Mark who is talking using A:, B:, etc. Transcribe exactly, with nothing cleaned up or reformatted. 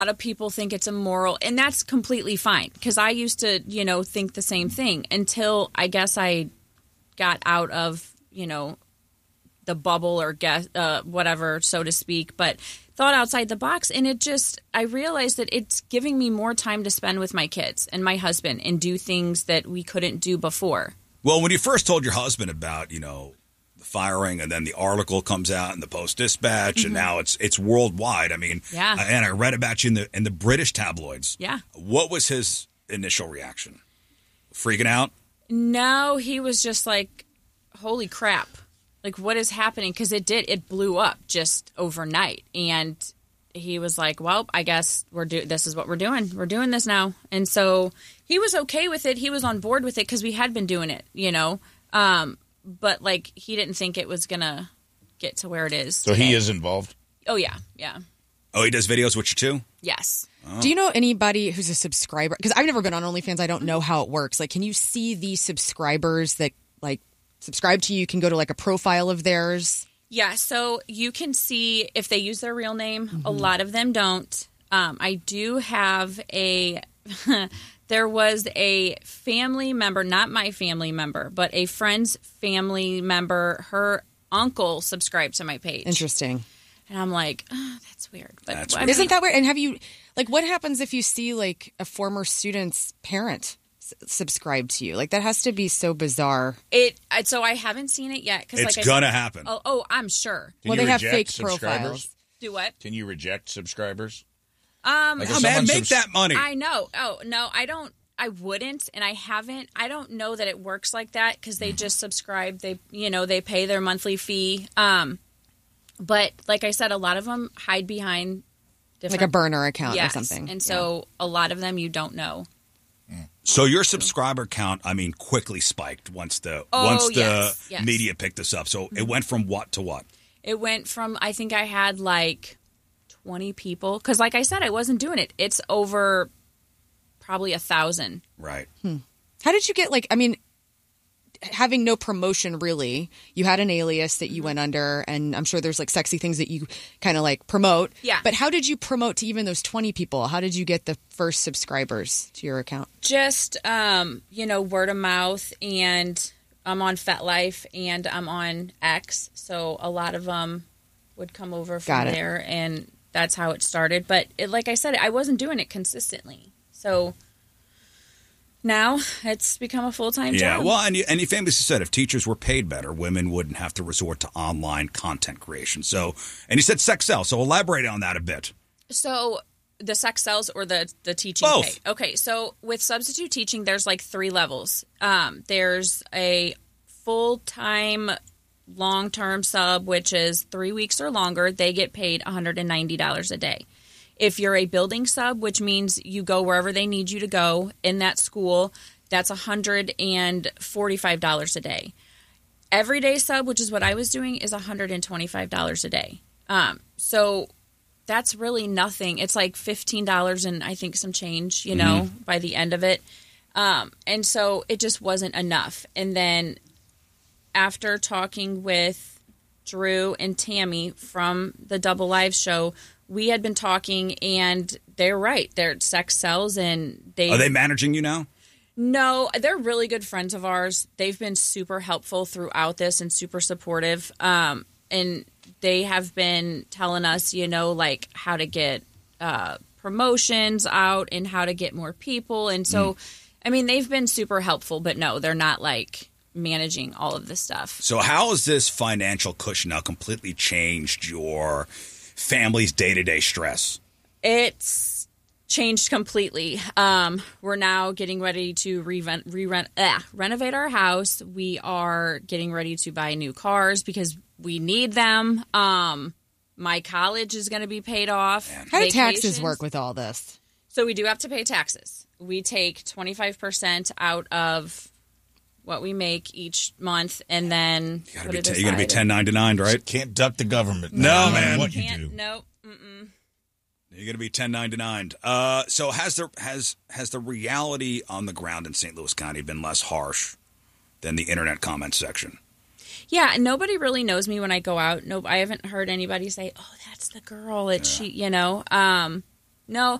A: A lot of people think it's immoral, and that's completely fine because I used to, you know, think the same thing until I guess I got out of, you know, the bubble or guess, uh, whatever, so to speak, but thought outside the box. And it just, I realized that it's giving me more time to spend with my kids and my husband and do things that we couldn't do before.
B: Well, when you first told your husband about, you know, the firing, and then the article comes out in the Post-Dispatch, mm-hmm. and now it's it's worldwide. I mean,
A: yeah.
B: uh, and I read about you in the in the British tabloids.
A: Yeah.
B: What was his initial reaction? Freaking out?
A: No, he was just like, holy crap. Like, what is happening? Because it did. It blew up just overnight. And he was like, well, I guess we're do- this is what we're doing. We're doing this now. And so he was okay with it. He was on board with it because we had been doing it, you know. Um But, like, he didn't think it was going to get to where it is
C: So
A: today.
C: he is involved?
A: Oh, yeah. Yeah.
B: Oh, he does videos with you, too?
A: Yes.
D: Oh. Do you know anybody who's a subscriber? Because I've never been on OnlyFans. I don't know how it works. Like, can you see the subscribers that, like, subscribe to you? You can go to, like, a profile of theirs?
A: Yeah. So you can see if they use their real name. Mm-hmm. A lot of them don't. Um, I do have a... There was a family member, not my family member, but a friend's family member. Her uncle subscribed to my page.
D: Interesting.
A: And I'm like, oh, that's weird. But
B: that's
A: weird.
B: Isn't
D: Isn't that weird? And have you, like, what happens if you see, like, a former student's parent s- subscribe to you? Like, that has to be so bizarre.
A: It. So I haven't seen it yet. Cause
B: it's
A: like I
B: gonna
A: said,
B: happen.
A: Oh, oh, I'm sure.
C: Can
D: well,
C: you
D: they have
C: reject
D: fake profiles.
A: Do what?
C: Can you reject subscribers?
A: Um,
C: Like
B: Oh,
C: if
B: man,
C: someone
B: make
C: subs-
B: that money.
A: I know. Oh, no, I don't. I wouldn't, and I haven't. I don't know that it works like that because they just subscribe. They, you know, they pay their monthly fee. Um, but like I said, a lot of them hide behind different,
D: Like a burner account
A: yes,
D: or something.
A: and so
D: yeah.
A: a lot of them you don't know.
B: So your subscriber count, I mean, quickly spiked once the
A: Oh,
B: once the
A: yes, yes.
B: media picked this up. So it went from what to what?
A: It went from I think I had like twenty people because, like I said, I wasn't doing it. It's over. Probably a thousand.
B: Right.
D: Hmm. How did you get, like, I mean, having no promotion, really, you had an alias that you mm-hmm. went under, and I'm sure there's, like, sexy things that you kind of, like, promote.
A: Yeah.
D: But how did you promote to even those twenty people? How did you get the first subscribers to your account?
A: Just, um, you know, word of mouth, and I'm on FetLife, and I'm on X, so a lot of them would come over from there, and that's how it started. But it, like I said, I wasn't doing it consistently. So now it's become a full-time
B: yeah,
A: job.
B: well, and you, and you famously said if teachers were paid better, women wouldn't have to resort to online content creation. So, and you said sex sells, so elaborate on that a bit.
A: So the sex sells or the, the teaching
B: Both.
A: pay? Okay, so with substitute teaching, there's like three levels. Um, there's a full-time long-term sub, which is three weeks or longer. They get paid one hundred ninety dollars a day. If you're a building sub, which means you go wherever they need you to go in that school, that's one hundred forty-five dollars a day. Everyday sub, which is what I was doing, is one hundred twenty-five dollars a day. Um, so that's really nothing. It's like fifteen dollars and I think some change, you know, mm-hmm. by the end of it. Um, and so it just wasn't enough. And then after talking with Drew and Tammy from the Double Live show, we had been talking, and they're right. They're sex sells, and they
B: are they managing you now?
A: No, they're really good friends of ours. They've been super helpful throughout this and super supportive. Um, and they have been telling us, you know, like how to get uh, promotions out and how to get more people. And so, mm. I mean, they've been super helpful. But no, they're not like managing all of this stuff.
B: So how has this financial cushion now completely changed your family's day-to-day stress?
A: It's changed completely. Um, we're now getting ready to re-rent, re-rent, uh, renovate our house. We are getting ready to buy new cars because we need them. Um, my college is going to be paid off.
D: How do taxes work with all this?
A: So we do have to pay taxes. We take twenty-five percent out of what we make each month, and then
B: you gotta be ten, you're going to be ten ninety-nine, right?
C: Can't duck the government.
B: No,
C: no
B: man.
C: What
A: Can't,
C: you do?
A: No. Mm-mm.
B: You're going to be ten ninety-nine. Uh, so has the has has the reality on the ground in Saint Louis County been less harsh than the internet comment section?
A: Yeah, nobody really knows me when I go out. No, I haven't heard anybody say, "Oh, that's the girl." It's yeah. she, you know. Um, No,